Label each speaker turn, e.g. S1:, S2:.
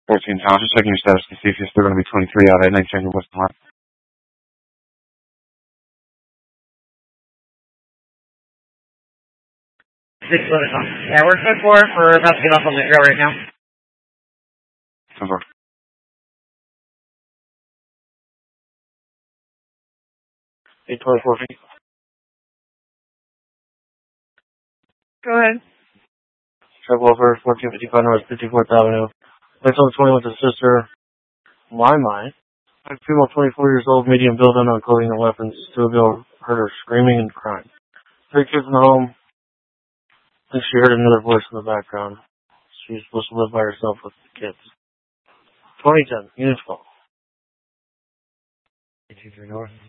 S1: 14 Tom, just checking your status to see if you're still going to be 23 out at 19 Western Line.
S2: 6 Yeah, we're 10-4. We're about to get off on the air right now.
S1: 10-4.
S3: Eight 24 feet.
S2: Go ahead.
S3: Travel over 1455 North 54th Avenue. Next on 20 with his sister, my. A female 24 years old, medium build, unknown clothing and weapons. Two ago heard her screaming and crying. 3 kids in the home. I think she heard another voice in the background. She's supposed to live by herself with the kids. 2010, units call.
S1: 83 North.